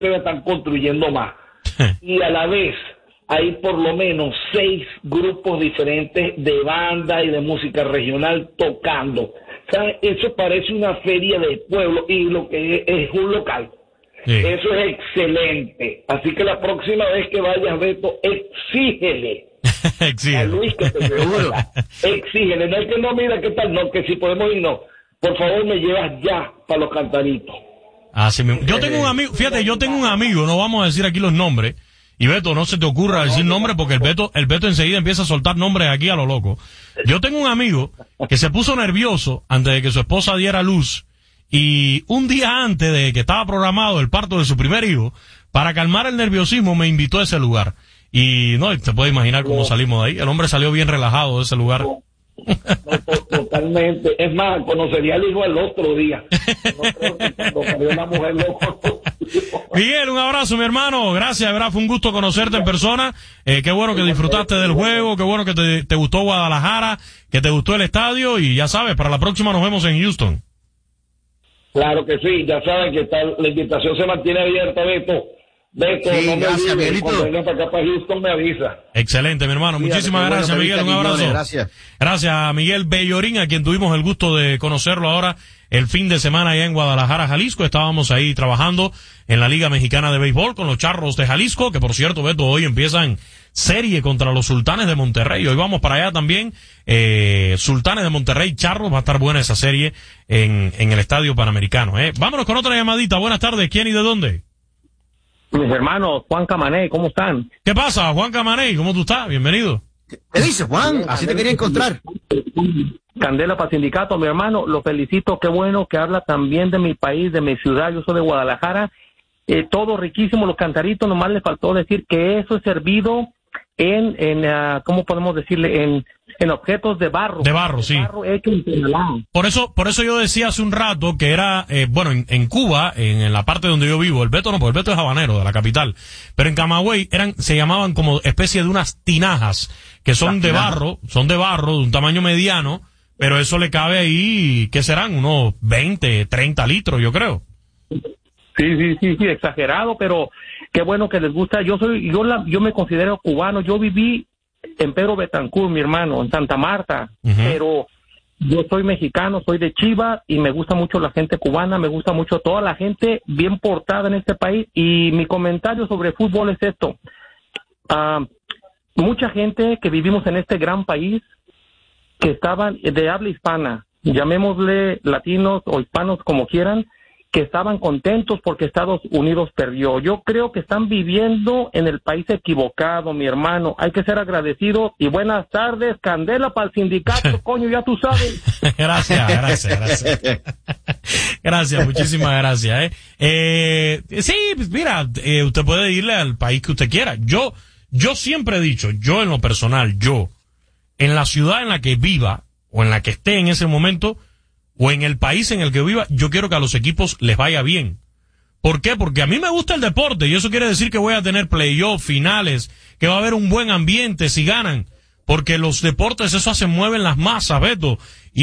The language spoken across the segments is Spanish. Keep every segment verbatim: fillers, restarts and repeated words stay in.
están construyendo más. Y a la vez hay por lo menos seis grupos diferentes de banda y de música regional tocando. ¿Saben? Eso parece una feria de pueblo y lo que es, es un local. Sí. Eso es excelente. Así que la próxima vez que vayas, Beto, exígele. Exígele. A Luis que te seguro. Exígele. No es que no, mira qué tal, no, que si podemos ir, no. Por favor, me llevas ya para los cantaritos. Así mismo. Yo tengo un amigo, fíjate, yo tengo un amigo, no vamos a decir aquí los nombres. Y Beto, no se te ocurra decir nombres porque el Beto, el Beto enseguida empieza a soltar nombres aquí a lo loco. Yo tengo un amigo que se puso nervioso antes de que su esposa diera luz y un día antes de que estaba programado el parto de su primer hijo, para calmar el nerviosismo me invitó a ese lugar. Y no, te puedes imaginar cómo salimos de ahí. El hombre salió bien relajado de ese lugar. No, totalmente. Es más, conocería al hijo el otro día. No creo que cuando salió una mujer loco. Miguel, un abrazo, mi hermano. Gracias, verdad, fue un gusto conocerte en persona. Eh, qué bueno que disfrutaste del juego, qué bueno que te, te gustó Guadalajara, que te gustó el estadio y ya sabes, para la próxima nos vemos en Houston. Claro que sí, ya saben que está, la invitación se mantiene abierta, Beto. Beto, sí, no me gracias, olvides, Miguelito. cuando venga para acá para Houston me avisa. Excelente, mi hermano. Fíjate, Muchísimas bueno, gracias, Miguel. Un abrazo. millones, gracias. Gracias a Miguel Bellorín, a quien tuvimos el gusto de conocerlo ahora el fin de semana allá en Guadalajara, Jalisco. Estábamos ahí trabajando en la Liga Mexicana de Béisbol con los Charros de Jalisco, que por cierto, Beto, hoy empiezan serie contra los Sultanes de Monterrey. Hoy vamos para allá también. Eh, Sultanes de Monterrey, Charros, va a estar buena esa serie en, en el Estadio Panamericano. Eh. Vámonos con otra llamadita. Buenas tardes. ¿Quién y de dónde? Mis hermanos, Juan Camané, ¿cómo están? ¿Qué pasa, Juan Camané? ¿Cómo tú estás? Bienvenido. ¿Qué dices, Juan? Así te quería encontrar. Candela para sindicato, mi hermano, lo felicito, qué bueno que habla también de mi país, de mi ciudad, yo soy de Guadalajara, eh, todo riquísimo, los cantaritos, nomás le faltó decir que eso es servido en, en uh, ¿cómo podemos decirle? En, en objetos de barro. De barro, sí. De barro hecho en Tonalá. Por eso, por eso yo decía hace un rato que era, eh, bueno, en, en Cuba, en, en la parte donde yo vivo, el Beto no, porque el Beto es habanero, de la capital, pero en Camagüey eran, se llamaban como especie de unas tinajas, que son de barro, son de barro, de un tamaño mediano, pero eso le cabe ahí, ¿qué serán? Unos veinte, treinta litros, yo creo. Sí, sí, sí, sí, exagerado, pero qué bueno que les gusta. Yo soy, yo la, yo me considero cubano. Yo viví en Pedro Betancourt, mi hermano, en Santa Marta, uh-huh. Pero yo soy mexicano, soy de Chivas y me gusta mucho la gente cubana, me gusta mucho toda la gente bien portada en este país. Y mi comentario sobre fútbol es esto: uh, mucha gente que vivimos en este gran país, que estaban de habla hispana, llamémosle latinos o hispanos como quieran, que estaban contentos porque Estados Unidos perdió. Yo creo que están viviendo en el país equivocado, mi hermano. Hay que ser agradecidos y buenas tardes, Candela para el sindicato, coño, ya tú sabes. Gracias, gracias, gracias. Gracias, muchísimas gracias. Eh, eh sí, mira, eh, usted puede irle al país que usted quiera. Yo, yo siempre he dicho, yo en lo personal, yo, en la ciudad en la que viva o en la que esté en ese momento, o en el país en el que viva, yo quiero que a los equipos les vaya bien. ¿Por qué? Porque a mí me gusta el deporte y eso quiere decir que voy a tener playoffs, finales, que va a haber un buen ambiente si ganan. Porque los deportes, eso se mueven las masas, Beto.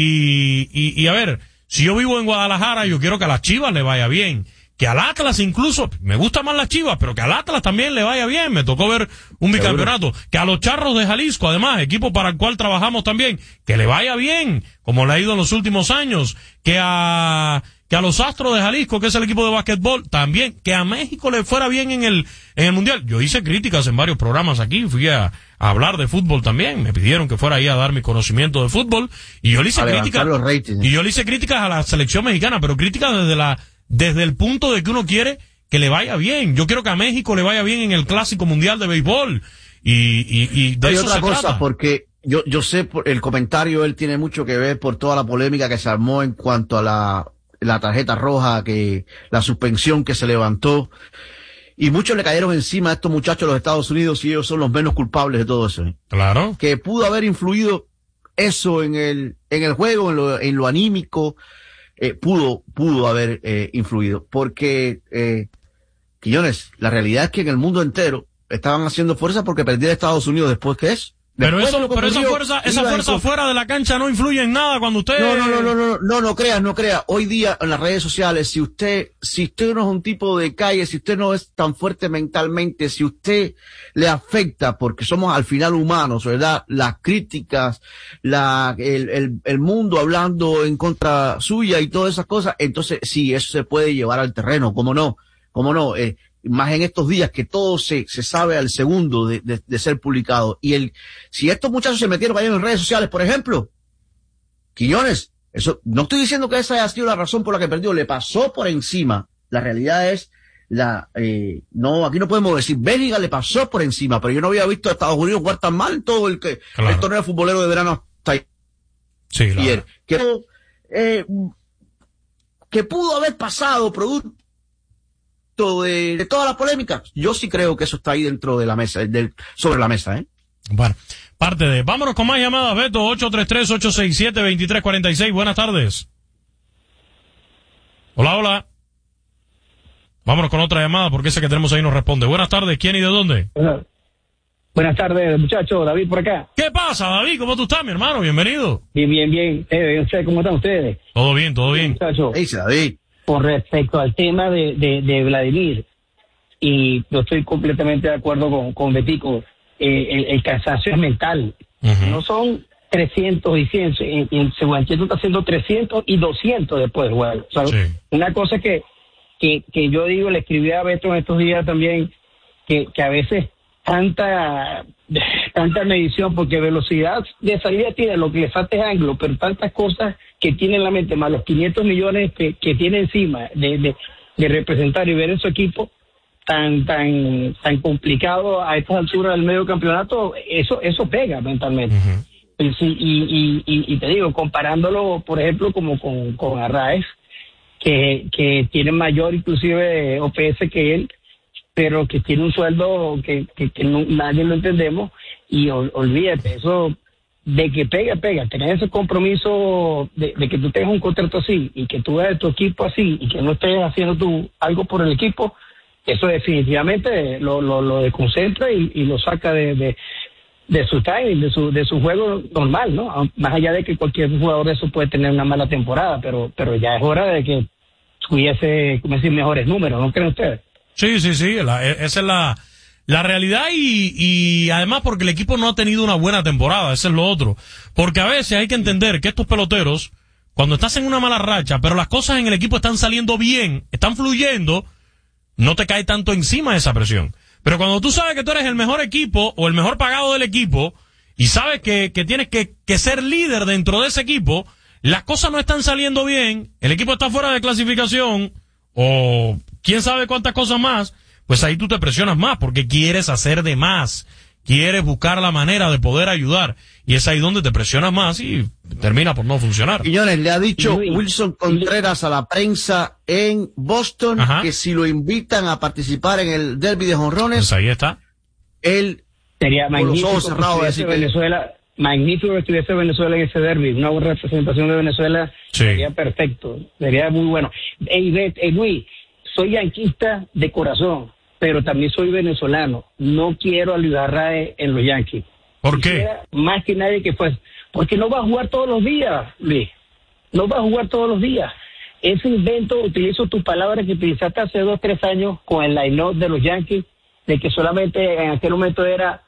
Y, y, y a ver, si yo vivo en Guadalajara, yo quiero que a las Chivas le vaya bien. Que al Atlas incluso, me gusta más las Chivas, pero que al Atlas también le vaya bien. Me tocó ver un bicampeonato. Que a los Charros de Jalisco, además, equipo para el cual trabajamos también, que le vaya bien, como le ha ido en los últimos años. Que a, que a los Astros de Jalisco, que es el equipo de básquetbol, también. Que a México le fuera bien en el, en el Mundial. Yo hice críticas en varios programas aquí, fui a, a hablar de fútbol también. Me pidieron que fuera ahí a dar mi conocimiento de fútbol. Y yo le hice críticas. Y yo le hice críticas a la selección mexicana, pero críticas desde la, desde el punto de que uno quiere que le vaya bien. Yo quiero que a México le vaya bien en el Clásico Mundial de Béisbol. Y, y, y de Hay eso otra se cosa, trata. porque yo, yo sé, por el comentario, él tiene mucho que ver por toda la polémica que se armó en cuanto a la, la tarjeta roja, que, la suspensión que se levantó. Y muchos le cayeron encima a estos muchachos de los Estados Unidos y ellos son los menos culpables de todo eso. ¿eh? Claro. Que pudo haber influido eso en el, en el juego, en lo, en lo anímico. Eh, pudo, pudo haber eh, influido, porque, eh, Quillones, la realidad es que en el mundo entero estaban haciendo fuerza porque perdiera Estados Unidos después que eso. Pero eso, pero esa fuerza, esa fuerza fuera de la cancha no influye en nada cuando usted... No, no, no, no, no, no, no creas, no creas. Hoy día en las redes sociales, si usted, si usted no es un tipo de calle, si usted no es tan fuerte mentalmente, si usted le afecta, porque somos al final humanos, ¿verdad? Las críticas, la, el, el, el mundo hablando en contra suya y todas esas cosas, entonces sí, eso se puede llevar al terreno, ¿cómo no? ¿Cómo no? Eh, más en estos días que todo se, se sabe al segundo de, de, de ser publicado. Y el, si estos muchachos se metieron ahí en redes sociales, por ejemplo, Quiñones, eso, no estoy diciendo que esa haya sido la razón por la que perdió, le pasó por encima. La realidad es, la, eh, no, aquí no podemos decir, Bélgica le pasó por encima, pero yo no había visto a Estados Unidos jugar tan mal todo el que, claro. el torneo futbolero de verano hasta ahí. Sí, claro. Que, eh, que pudo haber pasado producto De, de todas las polémicas, yo sí creo que eso está ahí dentro de la mesa, del, sobre la mesa, ¿eh? Bueno, parte de, vámonos con más llamadas, Beto, ocho tres tres, ocho seis siete, dos tres cuatro seis, buenas tardes. Hola, hola. Vámonos con otra llamada, porque ese que tenemos ahí nos responde. Buenas tardes, ¿quién y de dónde? Buenas, buenas tardes, muchachos, David por acá. ¿Qué pasa, David? ¿Cómo tú estás, mi hermano? Bienvenido. Bien, bien, bien. Eh, no sé cómo están ustedes. Todo bien, todo bien. Muchachos. ¿Qué dice David? Con respecto al tema de, de, de Vladimir, y yo estoy completamente de acuerdo con, con Betico, eh, el, el cansancio es mental. Uh-huh. No son trescientos y cien, en, en Seguantier está haciendo trescientos y doscientos después del juego. O sea, sí. Una cosa que, que, que yo digo, le escribí a Beto en estos días también, que, que a veces tanta tanta medición, porque velocidad de salida tiene, lo que le falta es ángulo, pero tantas cosas que tiene en la mente, más los quinientos millones que, que tiene encima de, de, de representar y ver en su equipo tan tan tan complicado a estas alturas del medio campeonato, eso eso pega mentalmente. Uh-huh. y, y, y, y te digo, comparándolo, por ejemplo, como con, con Arraez, que, que tiene mayor inclusive O P S que él, pero que tiene un sueldo que, que, que no, nadie lo entendemos, y ol, olvídate, eso de que pega, pega, tener ese compromiso de, de que tú tengas un contrato así, y que tú veas tu equipo así, y que no estés haciendo tú algo por el equipo, eso definitivamente lo, lo, lo desconcentra y, y lo saca de, de, de su timing, de su, de su juego normal, ¿no? Más allá de que cualquier jugador de eso puede tener una mala temporada, pero, pero ya es hora de que tuviese, como decir, mejores números, ¿no creen ustedes? Sí, sí, sí, la, esa es la, la realidad, y, y además porque el equipo no ha tenido una buena temporada, eso es lo otro. Porque a veces hay que entender que estos peloteros, cuando estás en una mala racha, pero las cosas en el equipo están saliendo bien, están fluyendo, no te cae tanto encima esa presión. Pero cuando tú sabes que tú eres el mejor equipo o el mejor pagado del equipo y sabes que, que tienes que, que ser líder dentro de ese equipo, las cosas no están saliendo bien, el equipo está fuera de clasificación o quién sabe cuántas cosas más, pues ahí tú te presionas más porque quieres hacer de más, quieres buscar la manera de poder ayudar, y es ahí donde te presionas más y termina por no funcionar. Quiñones, le ha dicho Wilson Contreras a la prensa en Boston, ajá, que si lo invitan a participar en el derby de jonrones, pues ahí está. Él, sería magnífico, con los ojos cerrados, decir que Venezuela, magnífico que estuviese Venezuela en ese derby, una buena representación de Venezuela, sí, sería perfecto, sería muy bueno. Ey, hey, Luis, soy yanquista de corazón, pero también soy venezolano. No quiero a Luis Arraez en los Yankees. ¿Por qué? Más que nadie que fue. Porque no va a jugar todos los días, Luis. No va a jugar todos los días. Ese invento, utilizo tu palabra que utilizaste hace dos, tres años con el line-up de los Yankees, de que solamente en aquel momento era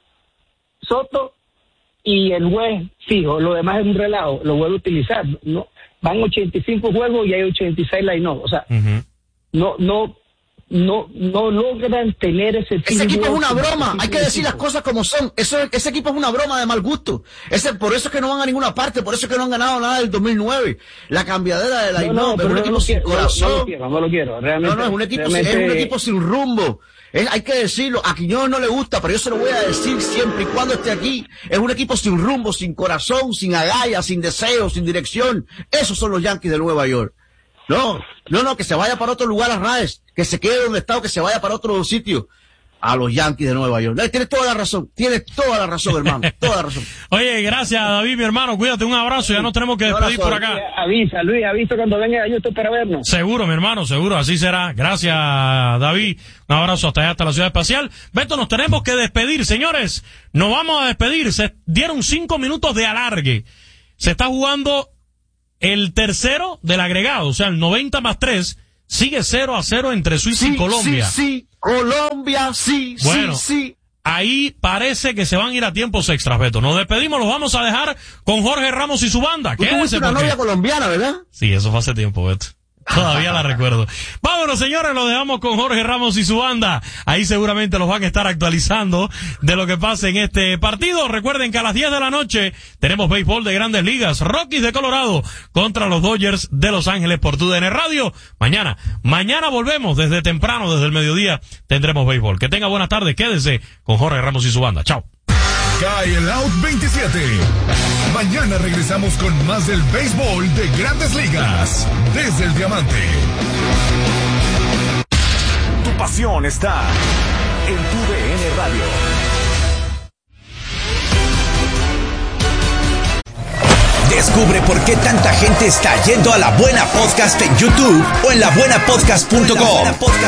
Soto y el juez fijo. Lo demás es un relajo. Lo vuelvo a utilizar. No, van ochenta y cinco juegos y hay ochenta y seis line-up. O sea, uh-huh, no, no, no, no logran tener ese tipo. Ese equipo es una broma, hay que decir las cosas como son. Eso, ese equipo es una broma de mal gusto. Ese, por eso es que no van a ninguna parte, por eso es que no han ganado nada del dos mil nueve. La cambiadera de la no, no, pero un no equipo sin quiero, corazón. No, no lo quiero, no lo quiero. Realmente, no, no, es un equipo, realmente... es un equipo sin rumbo. Es, hay que decirlo, a Quiñones no le gusta, pero yo se lo voy a decir siempre y cuando esté aquí. Es un equipo sin rumbo, sin corazón, sin agallas, sin deseo, sin dirección. Esos son los Yankees de Nueva York. No, no, no, que se vaya para otro lugar Arraez, que se quede donde está o que se vaya para otro sitio. a los Yankees de Nueva York. Tienes toda la razón, tienes toda la razón, hermano, toda la razón. Oye, gracias, David, mi hermano, cuídate, un abrazo, ya nos tenemos que despedir por acá. Avisa, Luis, avisa cuando venga a YouTube para vernos. Seguro, mi hermano, seguro, así será. Gracias, David, un abrazo hasta allá, hasta la Ciudad Espacial. Beto, nos tenemos que despedir, señores, nos vamos a despedir, se dieron cinco minutos de alargue. Se está jugando el tercero del agregado, o sea, el noventa más tres, sigue cero a cero entre Suiza sí, y Colombia. Sí, sí, Colombia, sí, bueno, sí, sí. Ahí parece que se van a ir a tiempos extras, Beto. Nos despedimos, los vamos a dejar con Jorge Ramos y su banda. Tú tuviste una novia colombiana, ¿verdad? Sí, eso fue hace tiempo, Beto. Todavía la recuerdo. Vámonos, señores, lo dejamos con Jorge Ramos y su banda. Ahí seguramente los van a estar actualizando de lo que pase en este partido. Recuerden que a las diez de la noche tenemos béisbol de Grandes Ligas. Rockies de Colorado contra los Dodgers de Los Ángeles por tu D N Radio. Mañana, mañana volvemos desde temprano, desde el mediodía, tendremos béisbol. Que tenga buenas tardes, quédese con Jorge Ramos y su banda. Chao. Cae el Out veintisiete. Mañana regresamos con más del béisbol de Grandes Ligas desde el Diamante. Tu pasión está en tu D N Radio. Descubre por qué tanta gente está yendo a La Buena Podcast en YouTube o en la buena podcast punto com.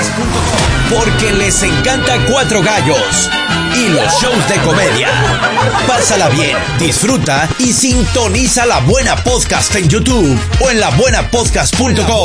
Porque les encanta Cuatro Gallos y los shows de comedia. Pásala bien, disfruta y sintoniza La Buena Podcast en YouTube o en la buena podcast punto com.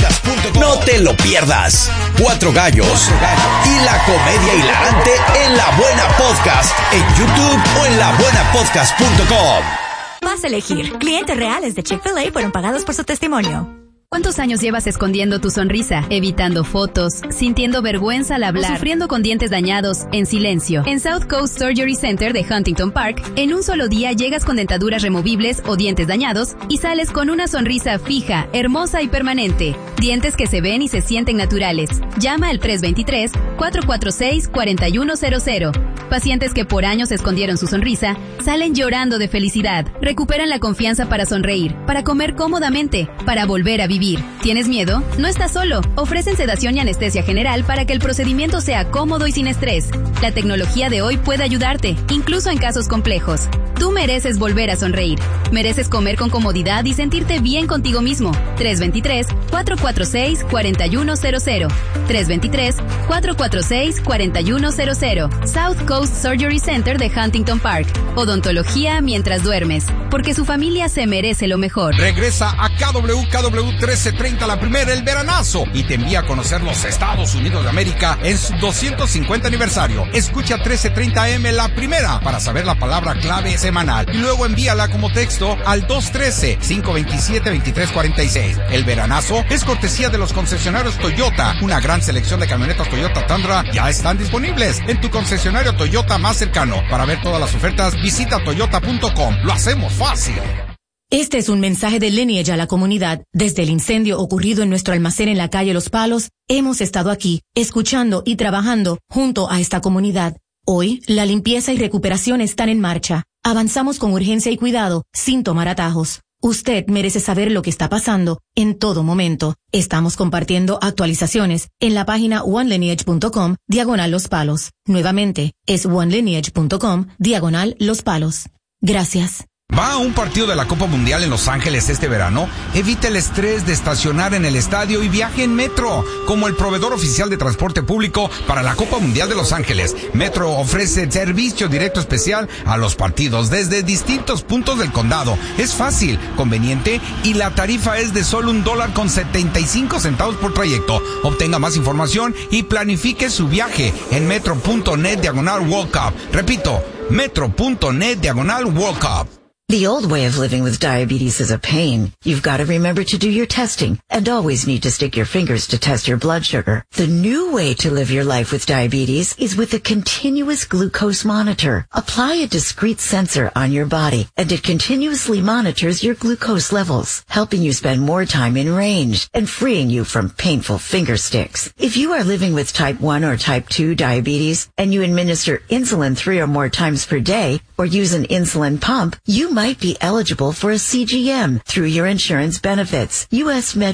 No te lo pierdas. Cuatro Gallos y la comedia hilarante en La Buena Podcast en YouTube o en la buena podcast punto com. Vas a elegir. Clientes reales de Chick-fil-A fueron pagados por su testimonio. ¿Cuántos años llevas escondiendo tu sonrisa, evitando fotos, sintiendo vergüenza al hablar, o sufriendo con dientes dañados en silencio? En South Coast Surgery Center de Huntington Park, en un solo día llegas con dentaduras removibles o dientes dañados y sales con una sonrisa fija, hermosa y permanente. Dientes que se ven y se sienten naturales. Llama al tres dos tres, cuatro cuatro seis, cuatro uno cero cero. Pacientes que por años escondieron su sonrisa, salen llorando de felicidad. Recuperan la confianza para sonreír, para comer cómodamente, para volver a vivir. ¿Tienes miedo? No estás solo. Ofrecen sedación y anestesia general para que el procedimiento sea cómodo y sin estrés. La tecnología de hoy puede ayudarte, incluso en casos complejos. Tú mereces volver a sonreír. Mereces comer con comodidad y sentirte bien contigo mismo. tres dos tres, cuatro cuatro seis, cuatro uno cero cero. tres dos tres, cuatro cuatro seis, cuatro uno cero cero. South Coast Surgery Center de Huntington Park. Odontología mientras duermes. Porque su familia se merece lo mejor. Regresa a K W K W trece treinta la primera, el veranazo, y te envía a conocer los Estados Unidos de América en su doscientos cincuenta aniversario. Escucha trece treinta A M la primera para saber la palabra clave semanal y luego envíala como texto al dos uno tres, cinco dos siete, dos tres cuatro seis. El veranazo es cortesía de los concesionarios Toyota. Una gran selección de camionetas Toyota Tundra ya están disponibles en tu concesionario Toyota más cercano. Para ver todas las ofertas, visita toyota punto com. Lo hacemos fácil. Este es un mensaje de Lineage a la comunidad. Desde el incendio ocurrido en nuestro almacén en la calle Los Palos, hemos estado aquí, escuchando y trabajando junto a esta comunidad. Hoy, la limpieza y recuperación están en marcha. Avanzamos con urgencia y cuidado, sin tomar atajos. Usted merece saber lo que está pasando en todo momento. Estamos compartiendo actualizaciones en la página one lineage punto com, diagonal Los Palos. Nuevamente, es one lineage punto com, diagonal Los Palos. Gracias. ¿Va a un partido de la Copa Mundial en Los Ángeles este verano? Evite el estrés de estacionar en el estadio y viaje en Metro. Como el proveedor oficial de transporte público para la Copa Mundial de Los Ángeles, Metro ofrece servicio directo especial a los partidos desde distintos puntos del condado. Es fácil, conveniente y la tarifa es de solo un dólar con setenta y cinco centavos por trayecto. Obtenga más información y planifique su viaje en metro punto net diagonal World Cup. Repito, metro punto net diagonal World Cup. The old way of living with diabetes is a pain. You've got to remember to do your testing and always need to stick your fingers to test your blood sugar. The new way to live your life with diabetes is with a continuous glucose monitor. Apply a discrete sensor on your body and it continuously monitors your glucose levels, helping you spend more time in range and freeing you from painful finger sticks. If you are living with type one or type two diabetes and you administer insulin three or more times per day or use an insulin pump, you might be eligible for a C G M through your insurance benefits. U S Med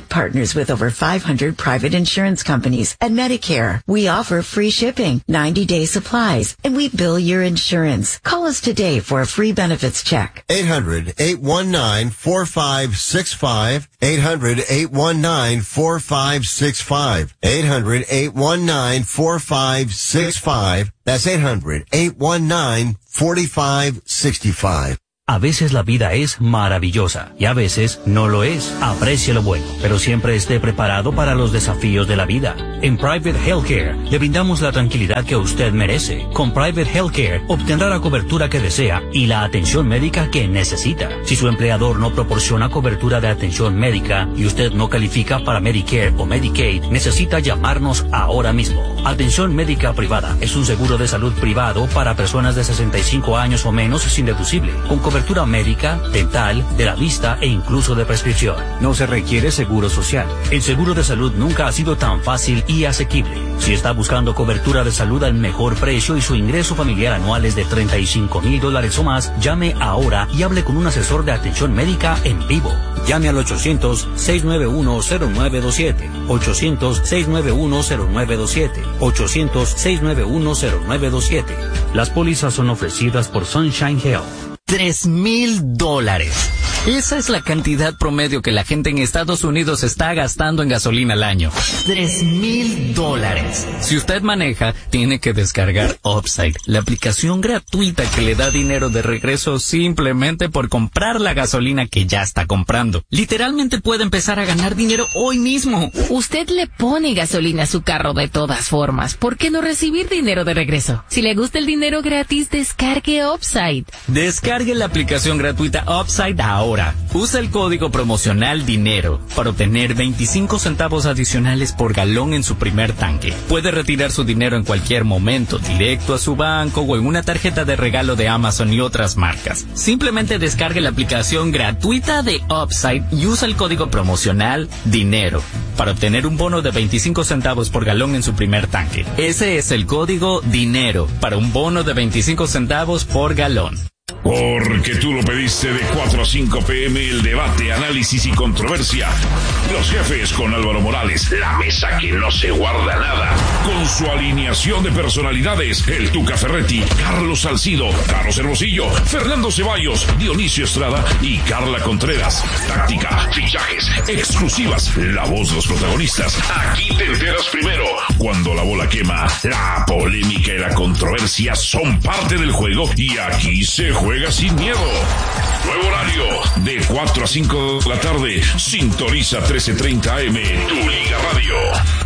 Met partners with over five hundred private insurance companies and Medicare. We offer free shipping, ninety-day supplies, and we bill your insurance. Call us today for a free benefits check. eight hundred, eight one nine, four five six five. eight hundred, eight one nine, four five six five. eight hundred, eight one nine, four five six five. That's eight hundred, eight one nine, four five six five. A veces la vida es maravillosa y a veces no lo es. Aprecie lo bueno, pero siempre esté preparado para los desafíos de la vida. En Private Healthcare le brindamos la tranquilidad que usted merece. Con Private Healthcare obtendrá la cobertura que desea y la atención médica que necesita. Si su empleador no proporciona cobertura de atención médica y usted no califica para Medicare o Medicaid, necesita llamarnos ahora mismo. Atención médica privada es un seguro de salud privado para personas de sesenta y cinco años o menos sin deducible, con cobertura médica, dental, de la vista e incluso de prescripción. No se requiere seguro social. El seguro de salud nunca ha sido tan fácil y asequible. Si está buscando cobertura de salud al mejor precio y su ingreso familiar anual es de treinta y cinco mil dólares o más, llame ahora y hable con un asesor de atención médica en vivo. Llame al ochocientos, seis nueve uno, cero nueve dos siete. ochocientos, seis nueve uno, cero nueve dos siete. ochocientos, seis nueve uno, cero nueve dos siete. Las pólizas son ofrecidas por Sunshine Health. Tres mil dólares. Esa es la cantidad promedio que la gente en Estados Unidos está gastando en gasolina al año. Tres mil dólares. Si usted maneja, tiene que descargar Upside, la aplicación gratuita que le da dinero de regreso simplemente por comprar la gasolina que ya está comprando. Literalmente puede empezar a ganar dinero hoy mismo. Usted le pone gasolina a su carro de todas formas. ¿Por qué no recibir dinero de regreso? Si le gusta el dinero gratis, descargue Upside. Descargue la aplicación gratuita Upside ahora. Usa el código promocional DINERO para obtener veinticinco centavos adicionales por galón en su primer tanque. Puede retirar su dinero en cualquier momento, directo a su banco o en una tarjeta de regalo de Amazon y otras marcas. Simplemente descargue la aplicación gratuita de Upside y usa el código promocional DINERO para obtener un bono de veinticinco centavos por galón en su primer tanque. Ese es el código DINERO para un bono de veinticinco centavos por galón. Porque tú lo pediste de cuatro a cinco pm, el debate, análisis y controversia. Los jefes con Álvaro Morales, la mesa que no se guarda nada. Con su alineación de personalidades, el Tuca Ferretti, Carlos Salcido, Carlos Hermosillo, Fernando Ceballos, Dionisio Estrada y Carla Contreras. Táctica, fichajes, exclusivas, la voz de los protagonistas. Aquí te enteras primero. Cuando la bola quema, la polémica y la controversia son parte del juego y aquí se juega sin miedo. Nuevo horario, de cuatro a cinco de la tarde. Sintoniza trece treinta A M, Tu Liga Radio.